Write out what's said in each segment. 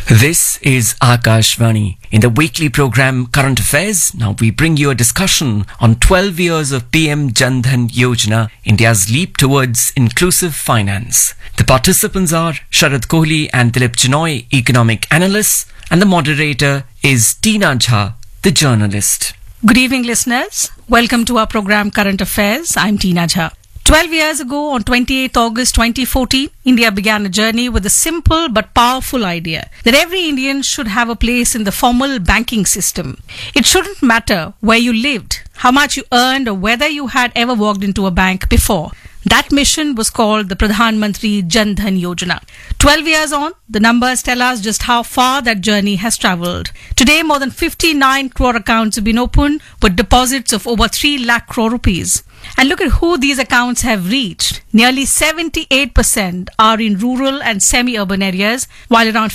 This is Akashvani. In the weekly program Current Affairs, now we bring you a discussion on 12 years of PM Jan Dhan Yojana, India's leap towards inclusive finance. The participants are Sharad Kohli and Dilip Chinoy, economic analysts, and the moderator is Tina Jha, the journalist. Good evening, listeners. Welcome to our program Current Affairs. I'm Tina Jha. 12 years ago, on 28th August 2014, India began a journey with a simple but powerful idea that every Indian should have a place in the formal banking system. It shouldn't matter where you lived, how much you earned, or whether you had ever walked into a bank before. That mission was called the Pradhan Mantri Jan Dhan Yojana. 12 years on, the numbers tell us just how far that journey has travelled. Today, more than 59 crore accounts have been opened with deposits of over 3 lakh crore rupees. And look at who these accounts have reached. Nearly 78% are in rural and semi-urban areas, while around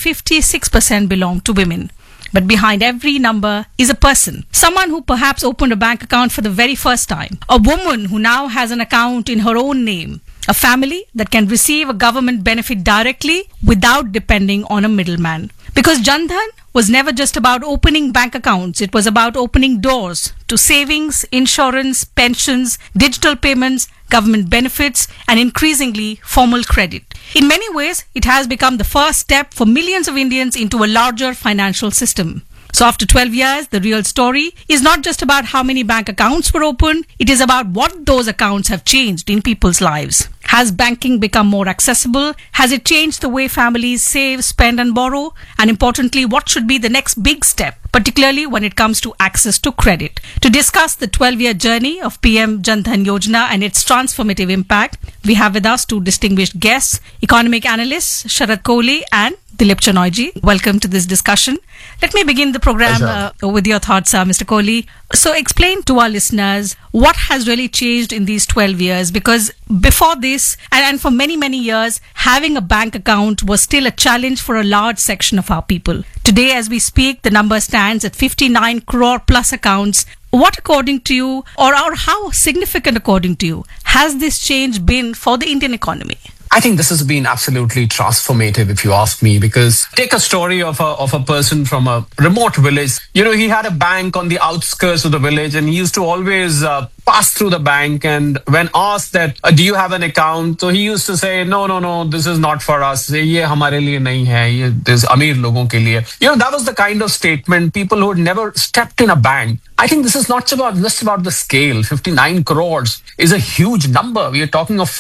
56% belong to women. But behind every number is a person. Someone who perhaps opened a bank account for the very first time. A woman who now has an account in her own name. A family that can receive a government benefit directly without depending on a middleman. Because Jan Dhan was never just about opening bank accounts. It was about opening doors to savings, insurance, pensions, digital payments, government benefits, and increasingly formal credit. In many ways, it has become the first step for millions of Indians into a larger financial system. So after 12 years, the real story is not just about how many bank accounts were opened, it is about what those accounts have changed in people's lives. Has banking become more accessible? Has it changed the way families save, spend and borrow? And importantly, what should be the next big step, particularly when it comes to access to credit? To discuss the 12-year journey of PM Jan Dhan Yojana and its transformative impact, we have with us two distinguished guests, economic analysts Sharad Kohli and Dilip Chinoy ji. Welcome to this discussion. Let me begin the program with your thoughts, Mr. Kohli. So explain to our listeners what has really changed in these 12 years, because before this and for many, many years, having a bank account was still a challenge for a large section of our people. Today, as we speak, the number stands at 59 crore plus accounts. What, according to you, or how significant, according to you, has this change been for the Indian economy? I think this has been absolutely transformative, if you ask me, because take a story of a person from a remote village. You know, he had a bank on the outskirts of the village and he used to always pass through the bank, and when asked that, do you have an account? So he used to say, no, this is not for us. Ye hamare liye nahi hai. Ye this Amir logon ke liye. You know, that was the kind of statement people who had never stepped in a bank. I think this is not just about the scale. 59 crores is a huge number. We are talking of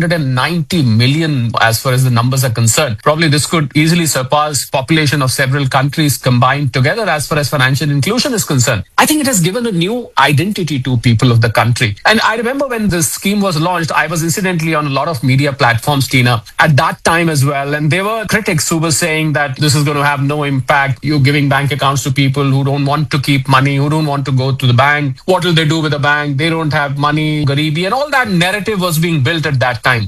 590 million as far as the numbers are concerned. Probably this could easily surpass population of several countries combined together as far as financial inclusion is concerned. I think it has given a new identity to people of the country. And I remember when this scheme was launched, I was incidentally on a lot of media platforms, Tina, at that time as well. And there were critics who were saying that this is going to have no impact. You're giving bank accounts to people who don't want to keep money, who don't want to go to the bank. What will they do with the bank? They don't have money, Garibi, and all that narrative was being built at that time.